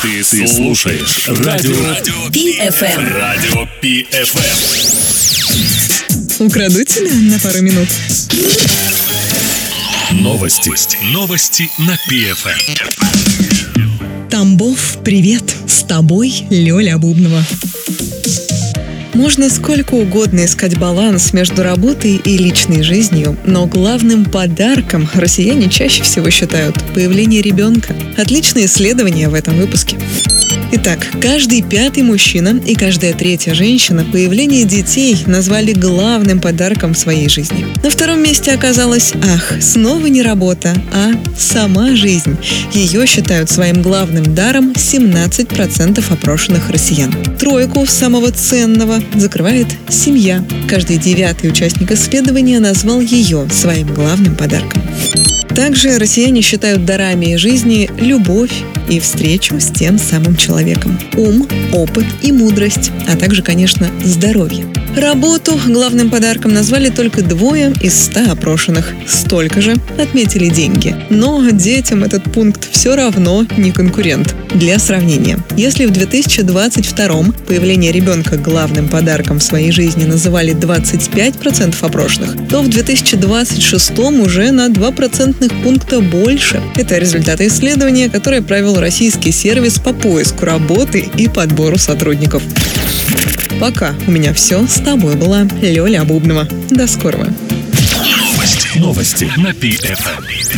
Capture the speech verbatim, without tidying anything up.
Ты, ты слушаешь радио, радио Пи Эф Эм. Радио Пи Эф Эм. Украду тебя на пару минут. Новости. Новости на Пи Эф Эм. Тамбов, привет! С тобой Лёля Бубнова. Можно сколько угодно искать баланс между работой и личной жизнью, но главным подарком россияне чаще всего считают появление ребенка. Отличное исследование в этом выпуске. Итак, каждый пятый мужчина и каждая третья женщина появление детей назвали главным подарком в своей жизни. На втором месте оказалось, ах, снова не работа, а сама жизнь. Ее считают своим главным даром семнадцать процентов опрошенных россиян. Тройку самого ценного закрывает семья. Каждый девятый участник исследования назвал ее своим главным подарком. Также россияне считают дарами жизни любовь и встречу с тем самым человеком. Ум, опыт и мудрость, а также, конечно, здоровье. Работу главным подарком назвали только двое из ста опрошенных. Столько же отметили деньги. Но детям этот пункт все равно не конкурент. Для сравнения, если в две тысячи двадцать втором появление ребенка главным подарком в своей жизни называли двадцать пять процентов опрошенных, то в две тысячи двадцать шестом уже на два процентных пункта больше. Это результаты исследования, которое провел российский сервис по поиску работы и подбору сотрудников. Пока у меня все. С тобой была Лёля Бубнова. До скорого. Новости. Новости на Пи Эф Эм.